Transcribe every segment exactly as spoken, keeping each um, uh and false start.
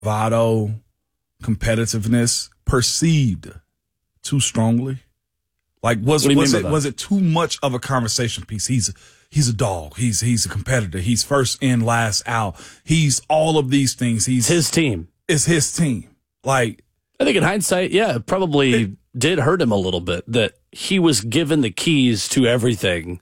bravado, competitiveness perceived too strongly? Like, was was it was it too much of a conversation piece? He's he's a dog. He's he's a competitor. He's first in, last out. He's all of these things. He's his team. It's his team. Like, I think in hindsight, yeah, it probably it, did hurt him a little bit that he was given the keys to everything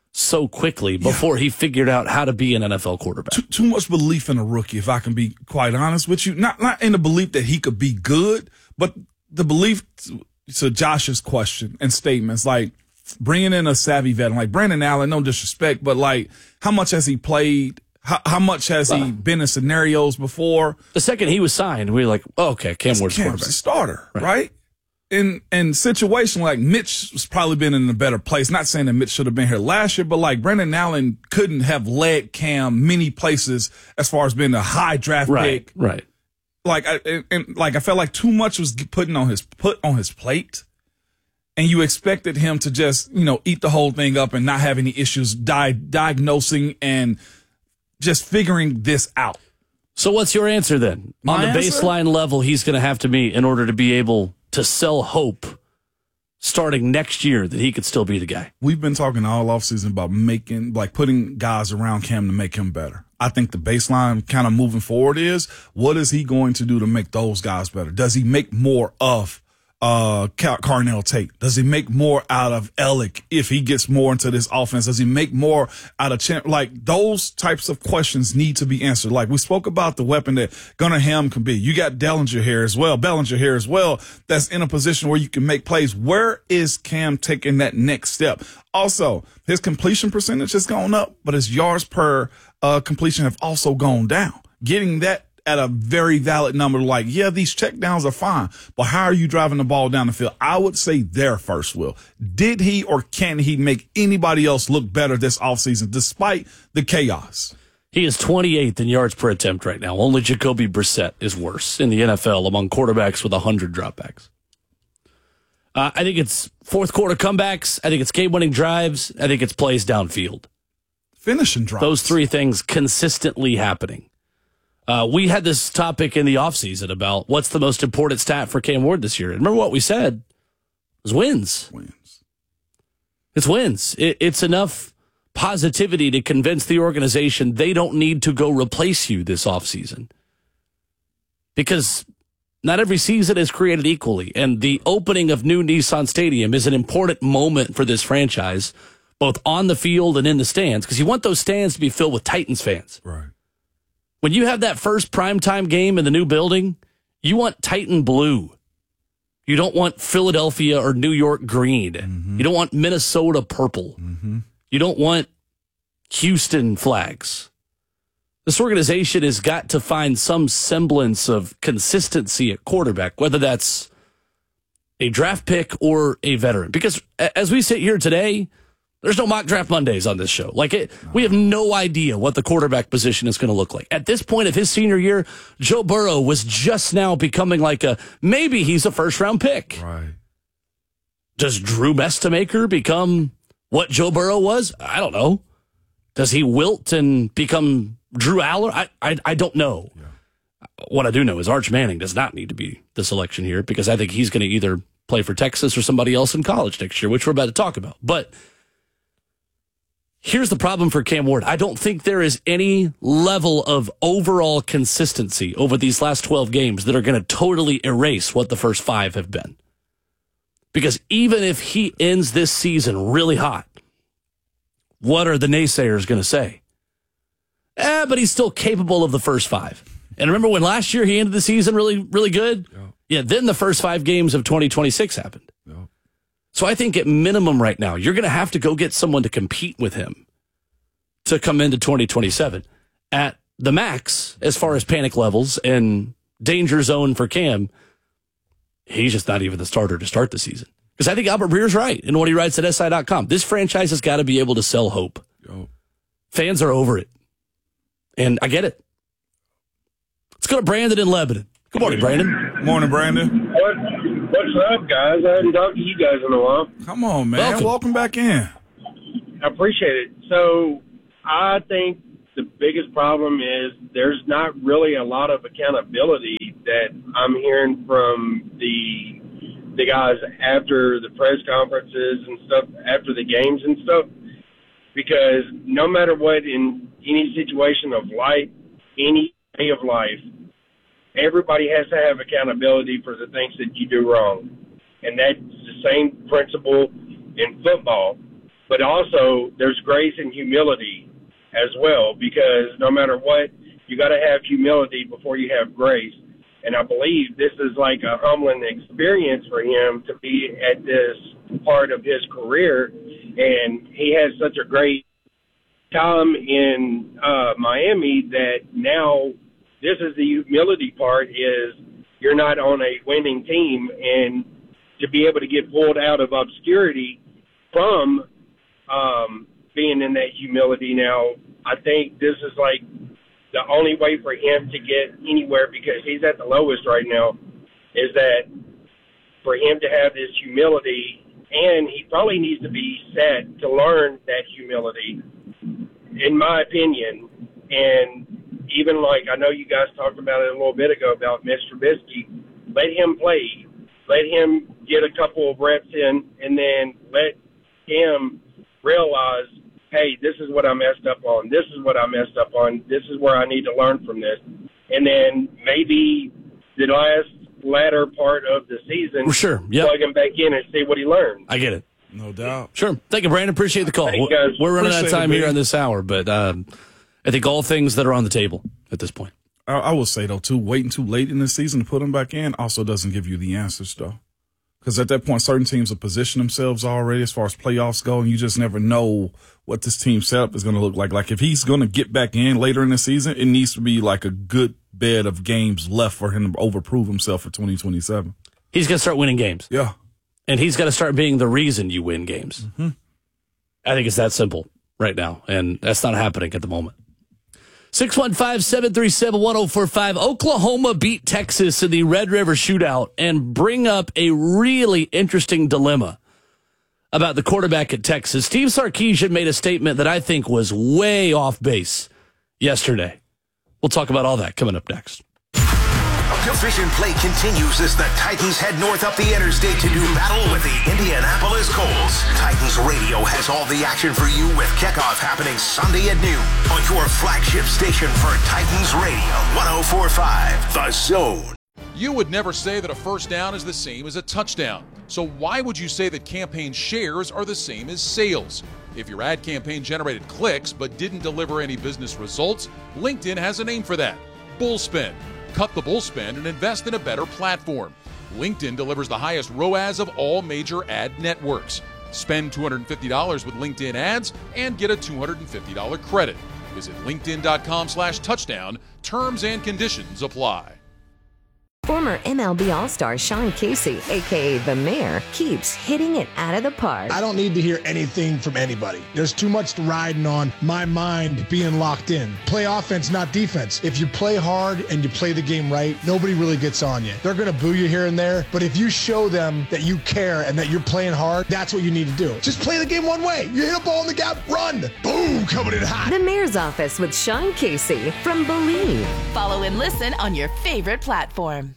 so quickly before yeah. he figured out how to be an N F L quarterback. Too, too much belief in a rookie, if I can be quite honest with you. Not not in the belief that he could be good, but the belief. To Josh's question and statements, like bringing in a savvy veteran, like Brandon Allen, no disrespect, but like how much has he played? How, how much has he been in scenarios before? The second he was signed, we were like, oh, okay, Cam Ward's quarterback. Cam's a starter, right? right? In in situation like Mitch has probably been in a better place. Not saying that Mitch should have been here last year, but like Brandon Allen couldn't have led Cam many places as far as being a high draft right, pick. Right. Like I and, and like I felt like too much was putting on his put on his plate, and you expected him to just you know eat the whole thing up and not have any issues di- diagnosing and just figuring this out. So what's your answer then? My on the answer? baseline level, he's going to have to meet in order to be able to sell hope starting next year that he could still be the guy. We've been talking all offseason about making like putting guys around Cam to make him better. I think the baseline kind of moving forward is what is he going to do to make those guys better? Does he make more of uh, Carnell Tate? Does he make more out of Ellick if he gets more into this offense? Does he make more out of Champ? Like those types of questions need to be answered. Like we spoke about the weapon that Gunnar Ham can be. You got Dellinger here as well, Bellinger here as well. That's in a position where you can make plays. Where is Cam taking that next step? Also, his completion percentage has gone up, but his yards per uh, completion have also gone down. Getting that at a very valid number, like, yeah, these checkdowns are fine, but how are you driving the ball down the field? I would say there first, Will. Did he or can he make anybody else look better this offseason despite the chaos? He is twenty-eighth in yards per attempt right now. Only Jacoby Brissett is worse in the N F L among quarterbacks with one hundred dropbacks. Uh, I think it's fourth quarter comebacks. I think it's game-winning drives. I think it's plays downfield. Finishing drives. Those three things consistently happening. Uh, we had this topic in the offseason about what's the most important stat for Cam Ward this year. And remember what we said? It was wins. Wins. It's wins. It, it's enough positivity to convince the organization they don't need to go replace you this offseason. Because not every season is created equally. And the opening of new Nissan Stadium is an important moment for this franchise, both on the field and in the stands, because you want those stands to be filled with Titans fans. Right. When you have that first primetime game in the new building, you want Titan blue. You don't want Philadelphia or New York green. Mm-hmm. You don't want Minnesota purple. Mm-hmm. You don't want Houston flags. This organization has got to find some semblance of consistency at quarterback, whether that's a draft pick or a veteran. Because as we sit here today, there's no mock draft Mondays on this show. Like it, we have no idea what the quarterback position is going to look like. At this point of his senior year, Joe Burrow was just now becoming like a, maybe he's a first round pick. Right. Does Drew Mestamaker become what Joe Burrow was? I don't know. Does he wilt and become Drew Aller? I, I, I don't know. Yeah. What I do know is Arch Manning does not need to be the selection here because I think he's going to either play for Texas or somebody else in college next year, which we're about to talk about. But here's the problem for Cam Ward. I don't think there is any level of overall consistency over these last twelve games that are going to totally erase what the first five have been. Because even if he ends this season really hot, what are the naysayers going to say? Eh, but he's still capable of the first five. And remember when last year he ended the season really, really good? Yeah, yeah then the first five games of twenty twenty-six happened. Yeah. So I think at minimum right now, you're going to have to go get someone to compete with him to come into twenty twenty-seven. At the max, as far as panic levels and danger zone for Cam, he's just not even the starter to start the season. Because I think Albert Breer's right in what he writes at S I dot com. This franchise has got to be able to sell hope. Yo. Fans are over it. And I get it. Let's go to Brandon in Lebanon. Good morning, Brandon. Morning, Brandon. What, what's up, guys? I hadn't talked to you guys in a while. Come on, man. Welcome, Welcome back in. I appreciate it. So I think the biggest problem is there's not really a lot of accountability that I'm hearing from the the guys after the press conferences and stuff, after the games and stuff, because no matter what, in any situation of life, any day of life, everybody has to have accountability for the things that you do wrong. And that's the same principle in football. But also, there's grace and humility as well, because no matter what, you got to have humility before you have grace. And I believe this is like a humbling experience for him to be at this part of his career. And he has such a great time in uh, Miami that now this is the humility part, is you're not on a winning team. And to be able to get pulled out of obscurity from um, being in that humility now, I think this is like the only way for him to get anywhere, because he's at the lowest right now, is that for him to have this humility, and he probably needs to be set to learn that humility, in my opinion. And even like, I know you guys talked about it a little bit ago about Mister Trubisky, let him play, let him get a couple of reps in, and then let him realize, hey, this is what I messed up on. This is what I messed up on. This is where I need to learn from this. And then maybe the last latter part of the season, sure, yep. plug him back in and see what he learned. I get it. No doubt. Sure. Thank you, Brandon. Appreciate the call. Thank you, guys. We're running out of Appreciate time it, here man. on this hour, but um, I think all things that are on the table at this point. I, I will say, though, too, waiting too late in the season to put him back in also doesn't give you the answers, though. Because at that point, certain teams have positioned themselves already as far as playoffs go, and you just never know what this team setup is going to look like. Like, if he's going to get back in later in the season, it needs to be like a good bed of games left for him to overprove himself for twenty twenty-seven. He's going to start winning games. Yeah. And he's got to start being the reason you win games. Mm-hmm. I think it's that simple right now, and that's not happening at the moment. six one five, seven three seven, one oh four five. Oklahoma beat Texas in the Red River Shootout and bring up a really interesting dilemma about the quarterback at Texas. Steve Sarkisian made a statement that I think was way off base yesterday. We'll talk about all that coming up next. Division play continues as the Titans head north up the interstate to do battle with the Indianapolis Colts. Titans Radio has all the action for you with kickoff happening Sunday at noon on your flagship station for Titans Radio, one oh four point five, The Zone. You would never say that a first down is the same as a touchdown. So why would you say that campaign shares are the same as sales? If your ad campaign generated clicks but didn't deliver any business results, LinkedIn has a name for that: Bullspend. Cut the bullspend and invest in a better platform. LinkedIn delivers the highest R O A S of all major ad networks. Spend two hundred fifty dollars with LinkedIn ads and get a two hundred fifty dollars credit. Visit linkedin.com slash touchdown. Terms and conditions apply. Former M L B All-Star Sean Casey, a k a. The Mayor, keeps hitting it out of the park. I don't need to hear anything from anybody. There's too much riding on my mind being locked in. Play offense, not defense. If you play hard and you play the game right, nobody really gets on you. They're going to boo you here and there, but if you show them that you care and that you're playing hard, that's what you need to do. Just play the game one way. You hit a ball in the gap, run. Boom, coming in hot. The Mayor's Office with Sean Casey from Believe. Follow and listen on your favorite platform.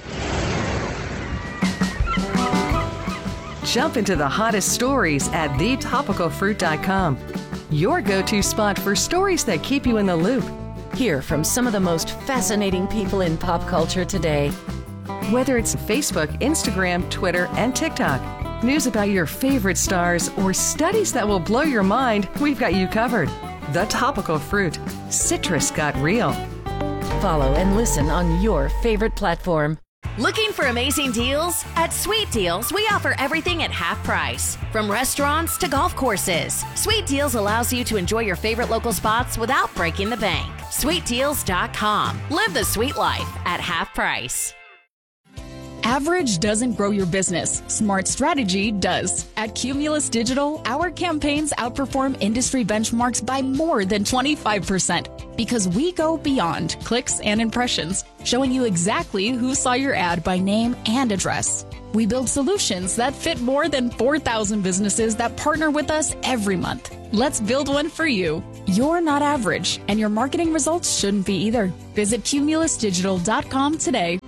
Jump into the hottest stories at the topical fruit dot com. Your go-to spot for stories that keep you in the loop. Hear from some of the most fascinating people in pop culture today. Whether it's Facebook, Instagram, Twitter, and TikTok, news about your favorite stars, or studies that will blow your mind, we've got you covered. The Topical Fruit. Citrus got real. Follow and listen on your favorite platform. Looking for amazing deals? At Sweet Deals, we offer everything at half price. From restaurants to golf courses, Sweet Deals allows you to enjoy your favorite local spots without breaking the bank. sweet deals dot com. Live the sweet life at half price. Average doesn't grow your business. Smart strategy does. At Cumulus Digital, our campaigns outperform industry benchmarks by more than twenty-five percent because we go beyond clicks and impressions, showing you exactly who saw your ad by name and address. We build solutions that fit more than four thousand businesses that partner with us every month. Let's build one for you. You're not average, and your marketing results shouldn't be either. Visit cumulus digital dot com today